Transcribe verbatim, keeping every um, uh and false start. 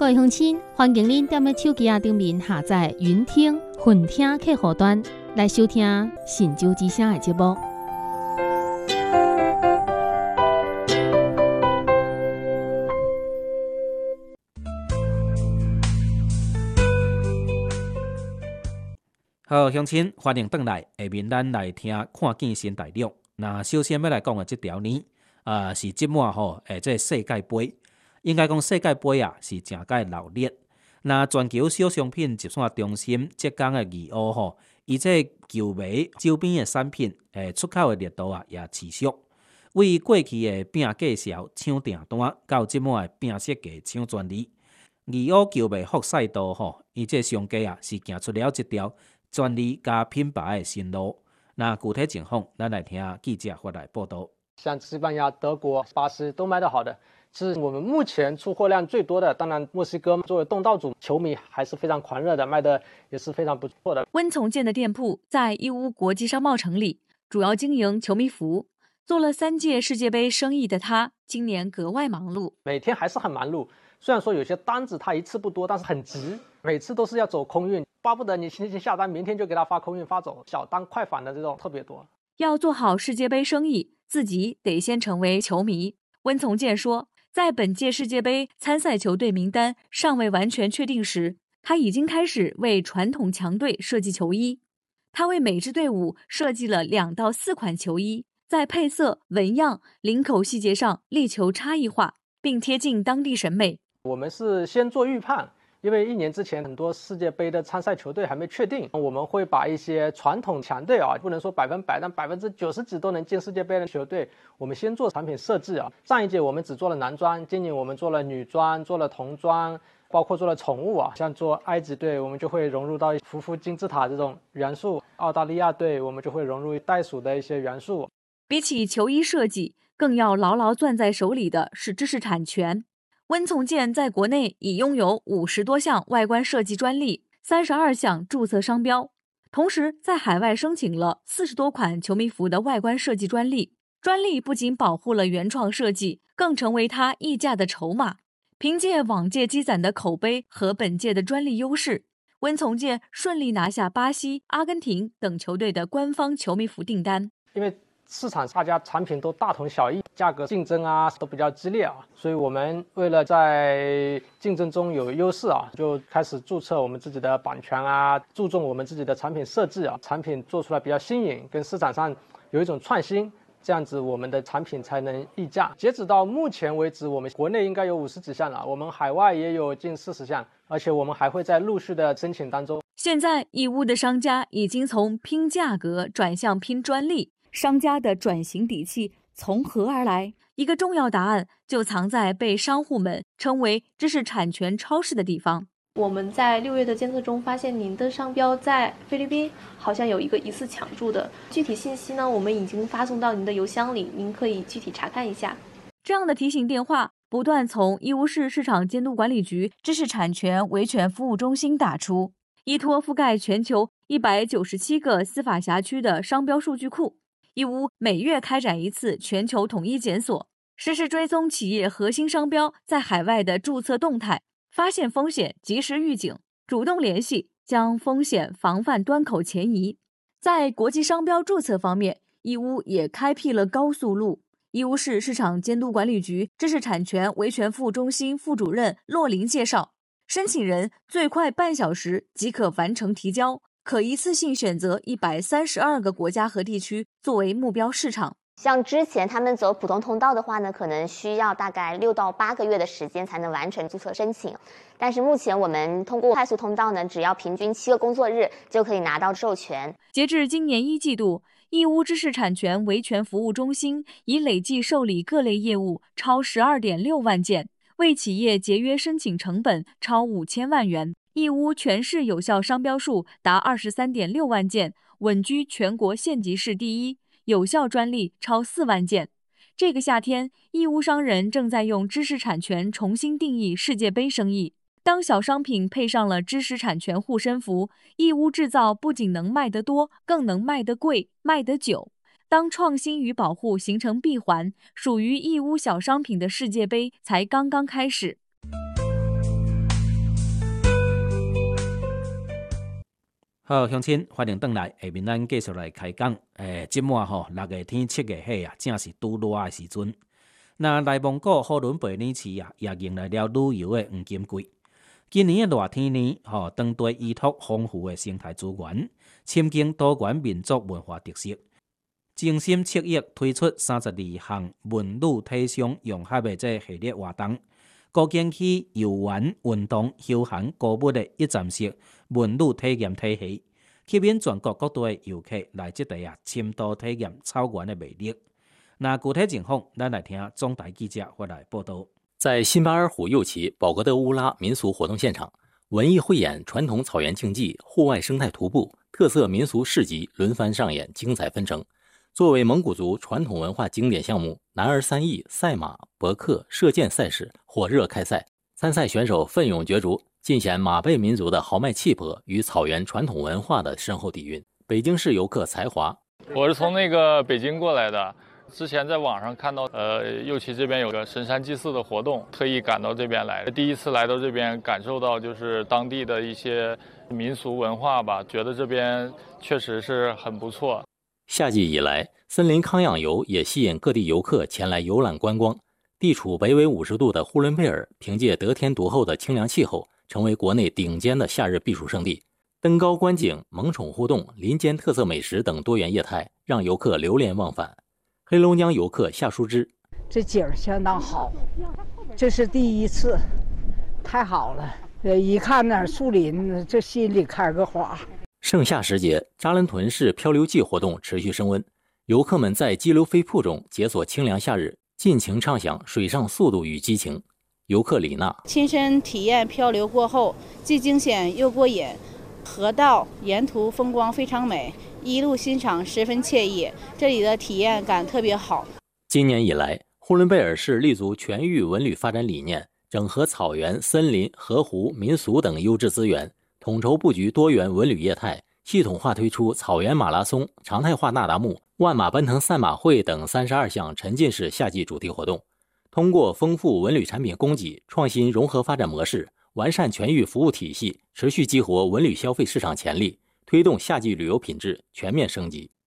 各位乡亲，欢迎您踮咧手机啊顶面下载云听、混听客户端来收听《神州之声》的节目。 好，乡亲，欢迎回来。下面咱来听看见新大陆。那首先要来讲的这条呢，啊、呃、是即满吼，诶，这世界杯，应该讲世界杯啊是真介热烈。那全球小商品集散中心浙江的义乌吼，伊这球迷周边的产品，诶，出口的力度啊也持续。为过去的拼价销抢订单，到即满的拼设计抢专利，义乌球迷服赛道吼，伊这商家啊是行出了一条专利加品牌的新路。那具体情况，咱来听记者发来报道。 像西班牙、德国、巴西都卖得好的，是我们目前出货量最多的。当然，墨西哥作为东道主，球迷还是非常狂热的，卖的也是非常不错的。 温从建的店铺在义乌国际商贸城里，主要经营球迷服。做了三届世界杯生意的他，今年格外忙碌， 每天还是很忙碌。虽然说有些单子他一次不多，但是很急，每次都是要走空运，巴不得你星期下单，明天就给他发空运发走。小单快返的这种特别多。 要做好世界杯生意，自己得先成为球迷。温从建说，在本届世界杯参赛球队名单尚未完全确定时，他已经开始为传统强队设计球衣。他为每支队伍设计了两到四款球衣，在配色、纹样、领口细节上力求差异化，并贴近当地审美。 我们是先做预判，因为一年之前很多世界杯的参赛球队还没确定，我们会把一些传统强队啊，不能说百分百，但百分之九十几都能进世界杯的球队，我们先做产品设置啊。上一届我们只做了男装，今年我们做了女装，做了童装，包括做了宠物啊，像做埃及队，我们就会融入到匍匐金字塔这种元素；澳大利亚队，我们就会融入袋鼠的一些元素。 比起球衣设计，更要牢牢攥在手里的是知识产权。温从建在国内已拥有五十多项外观设计专利，三十二项注册商标，同时在海外申请了四十多款球迷服的外观设计专利。专利不仅保护了原创设计，更成为他溢价的筹码。凭借往届积攒的口碑和本届的专利优势，温从建顺利拿下巴西、阿根廷等球队的官方球迷服订单。 因为市场大家产品都大同小异，价格竞争啊都比较激烈啊，所以我们为了在竞争中有优势啊，就开始注册我们自己的版权啊，注重我们自己的产品设计啊，产品做出来比较新颖，跟市场上有一种创新，这样子我们的产品才能溢价。截止到目前为止，我们国内应该有五十几项了，我们海外也有近四十项，而且我们还会在陆续的申请当中。 现在义乌的商家已经从拼价格转向拼专利。商家的转型底气从何而来？一个重要答案就藏在被商户们称为知识产权超市的地方。 我们在六月的监测中发现，您的商标在菲律宾好像有一个疑似抢注的，具体信息呢，我们已经发送到您的邮箱里，您可以具体查看一下。 这样的提醒电话不断从义乌市市场监督管理局知识产权维权服务中心打出，依托覆盖全球一百九十七个司法辖区的商标数据库。义乌每月开展一次全球统一检索，实时追踪企业核心商标在海外的注册动态，发现风险及时预警，主动联系，将风险防范端口前移。在国际商标注册方面，义乌也开辟了高速路。义乌市市场监督管理局知识产权维权服务中心副主任骆林介绍，申请人最快半小时即可完成提交，可一次性选择一百三十二个国家和地区作为目标市场。 像之前他们走普通通道的话呢，可能需要大概六到八个月的时间才能完成注册申请。但是目前我们通过快速通道呢，只要平均七个工作日就可以拿到授权。 截至今年一季度，义乌知识产权维权服务中心已累计受理各类业务超十二点六万件，为企业节约申请成本超五千万元。义乌全市有效商标数达二十三点六万件，稳居全国县级市第一，有效专利超四万件。这个夏天，义乌商人正在用知识产权重新定义世界杯生意。当小商品配上了知识产权护身符，义乌制造不仅能卖得多，更能卖得贵、卖得久。当创新与保护形成闭环，属于义乌小商品的世界杯才刚刚开始。 好，乡亲，欢迎回来。下面咱继续来开讲。诶，即满吼六月天、七月迄啊，正是拄热诶时阵。那内蒙古呼伦贝尔市啊，也迎来了旅游诶黄金季。今年诶热天呢，吼，当地依托丰富诶生态资源，深耕多元民族文化特色，精心策划推出三十二项文旅体商融合诶这系列活动。构建起游玩、运动、休闲、购物的一站式文旅体验体系，吸引全国各地的游客来这地啊深度体验草原的魅力。那具体情况，咱来听中台记者发来报道。 在辛巴尔虎右旗保格德乌拉民俗活动现场，文艺汇演、传统草原竞技、户外生态徒步、特色民俗市集轮番上演，精彩纷呈。作为蒙古族传统文化经典项目，男儿三艺、赛马、搏克、射箭赛事火热开赛，参赛选手奋勇角逐，尽显马背民族的豪迈气魄与草原传统文化的深厚底蕴。北京市游客才华， 我是从那个北京过来的，之前在网上看到，呃，右旗这边有个神山祭祀的活动，特意赶到这边来。第一次来到这边，感受到就是当地的一些民俗文化吧，觉得这边确实是很不错。 夏季以来，森林康养游也吸引各地游客前来游览观光。地处北纬五十度的呼伦贝尔，凭借得天独厚的清凉气候，成为国内顶尖的夏日避暑胜地。登高观景、萌宠互动、林间特色美食等多元业态，让游客流连忘返。黑龙江游客夏淑芝： 这景相当好，这是第一次，太好了！呃，一看那树林，这心里开个花。 盛夏时节，扎兰屯市漂流季活动持续升温，游客们在激流飞瀑中解锁清凉夏日，尽情畅享水上速度与激情。游客李娜： 亲身体验漂流过后，既惊险又过瘾，河道沿途风光非常美，一路欣赏十分惬意，这里的体验感特别好。 今年以来，呼伦贝尔市立足全域文旅发展理念，整合草原、森林、河湖、民俗等优质资源，统筹布局多元文旅业态，系统化推出草原马拉松、常态化那达慕、万马奔腾赛马会等三十二项沉浸式夏季主题活动。通过丰富文旅产品供给、创新融合发展模式、完善全域服务体系，持续激活文旅消费市场潜力，推动夏季旅游品质全面升级。